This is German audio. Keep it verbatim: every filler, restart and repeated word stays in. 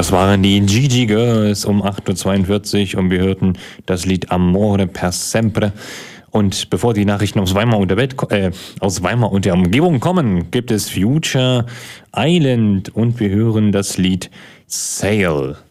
Das waren die Gigi Girls um acht Uhr zweiundvierzig und wir hörten das Lied Amore per sempre. Und bevor die Nachrichten aus Weimar und der Welt, äh, aus Weimar und der Umgebung kommen, gibt es Future Island und wir hören das Lied Sail.